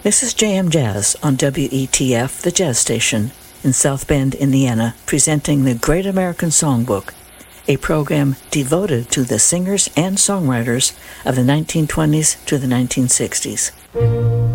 This is JM Jazz on WETF, the jazz station, in South Bend, Indiana, presenting the Great American Songbook, a program devoted to the singers and songwriters of the 1920s to the 1960s.